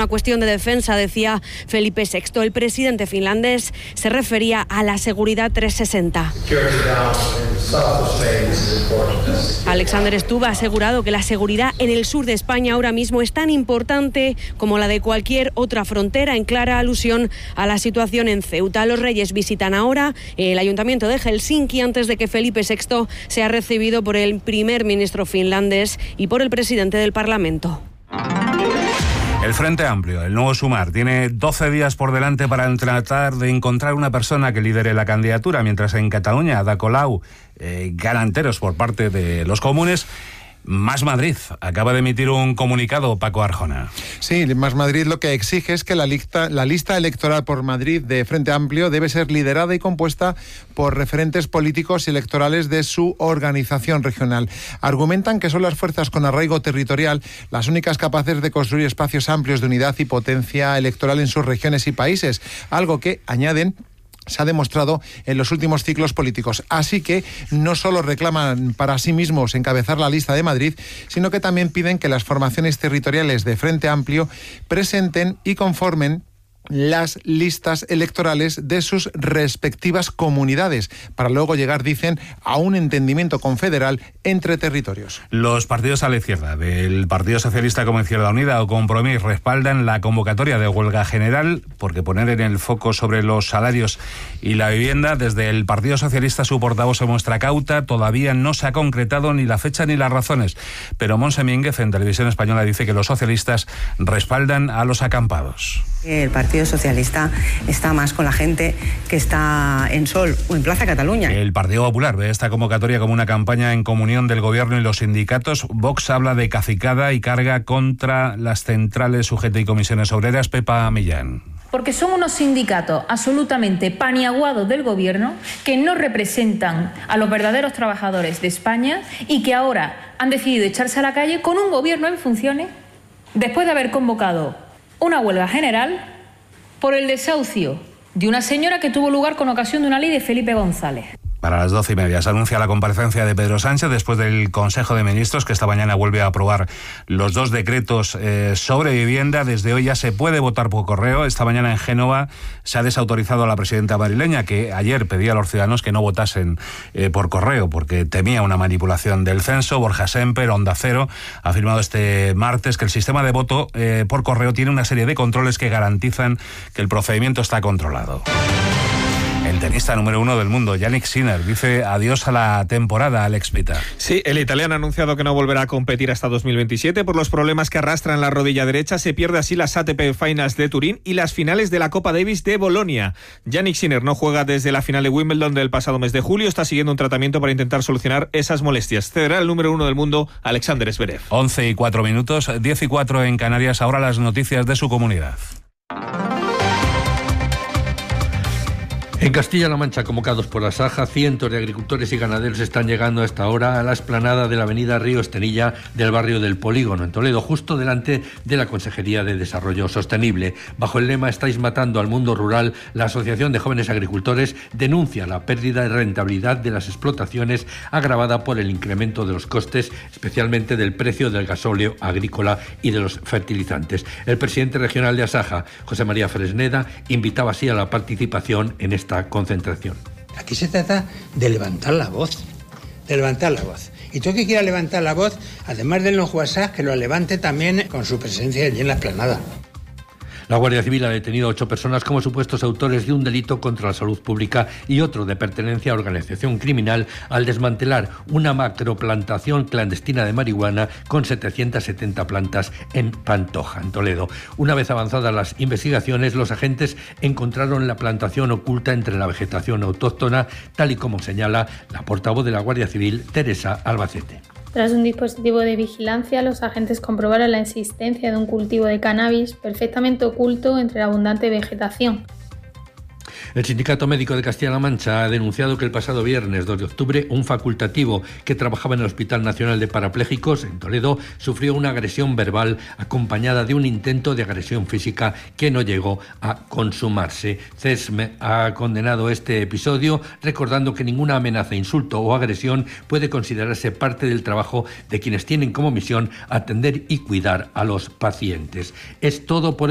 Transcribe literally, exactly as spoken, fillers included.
una cuestión de defensa, decía Felipe sexto. El presidente finlandés se refería a la seguridad trescientos sesenta. Alexander Stubb ha asegurado que la seguridad en el sur de España ahora mismo es tan importante como la de cualquier otra frontera, en clara alusión a la situación en Ceuta. Los reyes visitan ahora el ayuntamiento de Helsinki antes de que Felipe sexto sea recibido por el primer ministro finlandés y por el presidente del Parlamento. El Frente Amplio, el nuevo Sumar, tiene doce días por delante para tratar de encontrar una persona que lidere la candidatura, mientras en Cataluña, Ada Colau, eh, galanteros por parte de los comunes. Más Madrid acaba de emitir un comunicado, Paco Arjona. Sí, Más Madrid lo que exige es que la lista, la lista electoral por Madrid de Frente Amplio debe ser liderada y compuesta por referentes políticos y electorales de su organización regional. Argumentan que son las fuerzas con arraigo territorial las únicas capaces de construir espacios amplios de unidad y potencia electoral en sus regiones y países, algo que, añaden, se ha demostrado en los últimos ciclos políticos. Así que no solo reclaman para sí mismos encabezar la lista de Madrid, sino que también piden que las formaciones territoriales de Frente Amplio presenten y conformen las listas electorales de sus respectivas comunidades, para luego llegar, dicen, a un entendimiento confederal entre territorios. Los partidos a la izquierda, del Partido Socialista como Izquierda Unida o Compromís, respaldan la convocatoria de huelga general, porque poner en el foco sobre los salarios y la vivienda. Desde el Partido Socialista su portavoz se muestra cauta, todavía no se ha concretado ni la fecha ni las razones, pero Montse Mínguez en Televisión Española dice que los socialistas respaldan a los acampados. El Partido Socialista está más con la gente que está en Sol o en Plaza Cataluña. El Partido Popular ve esta convocatoria como una campaña en comunión del gobierno y los sindicatos. Vox habla de cacicada y carga contra las centrales U G T y comisiones obreras. Pepa Millán. Porque son unos sindicatos absolutamente paniaguados del gobierno que no representan a los verdaderos trabajadores de España y que ahora han decidido echarse a la calle con un gobierno en funciones después de haber convocado una huelga general por el desahucio de una señora que tuvo lugar con ocasión de una ley de Felipe González. Para las doce y media se anuncia la comparecencia de Pedro Sánchez después del Consejo de Ministros, que esta mañana vuelve a aprobar los dos decretos eh, sobre vivienda. Desde hoy ya se puede votar por correo. Esta mañana en Génova se ha desautorizado a la presidenta madrileña, que ayer pedía a los ciudadanos que no votasen eh, por correo porque temía una manipulación del censo. Borja Semper, Onda Cero, ha afirmado este martes que el sistema de voto eh, por correo tiene una serie de controles que garantizan que el procedimiento está controlado. El tenista número uno del mundo, Jannik Sinner, dice adiós a la temporada, Alex Pita. Sí, el italiano ha anunciado que no volverá a competir hasta dos mil veintisiete por los problemas que arrastra en la rodilla derecha. Se pierde así las A T P Finals de Turín y las finales de la Copa Davis de Bolonia. Jannik Sinner no juega desde la final de Wimbledon del pasado mes de julio. Está siguiendo un tratamiento para intentar solucionar esas molestias. Cederá el número uno del mundo, Alexander Zverev. once y cuatro minutos, diez y cuatro en Canarias. Ahora las noticias de su comunidad. En Castilla-La Mancha, convocados por Asaja, cientos de agricultores y ganaderos están llegando a esta hora a la explanada de la avenida Río Estenilla del barrio del Polígono, en Toledo, justo delante de la Consejería de Desarrollo Sostenible. Bajo el lema "Estáis matando al mundo rural", la Asociación de Jóvenes Agricultores denuncia la pérdida de rentabilidad de las explotaciones agravada por el incremento de los costes, especialmente del precio del gasóleo agrícola y de los fertilizantes. El presidente regional de Asaja, José María Fresneda, invitaba así a la participación en esta concentración. Aquí se trata de levantar la voz, de levantar la voz. Y todo el que quiera levantar la voz, además de en los WhatsApp, que lo levante también con su presencia allí en la explanada. La Guardia Civil ha detenido a ocho personas como supuestos autores de un delito contra la salud pública y otro de pertenencia a organización criminal al desmantelar una macroplantación clandestina de marihuana con setecientas setenta plantas en Pantoja, en Toledo. Una vez avanzadas las investigaciones, los agentes encontraron la plantación oculta entre la vegetación autóctona, tal y como señala la portavoz de la Guardia Civil, Teresa Albacete. Tras un dispositivo de vigilancia, los agentes comprobaron la existencia de un cultivo de cannabis perfectamente oculto entre la abundante vegetación. El Sindicato Médico de Castilla-La Mancha ha denunciado que el pasado viernes dos de octubre un facultativo que trabajaba en el Hospital Nacional de Parapléjicos en Toledo sufrió una agresión verbal acompañada de un intento de agresión física que no llegó a consumarse. CESME ha condenado este episodio, recordando que ninguna amenaza, insulto o agresión puede considerarse parte del trabajo de quienes tienen como misión atender y cuidar a los pacientes. Es todo por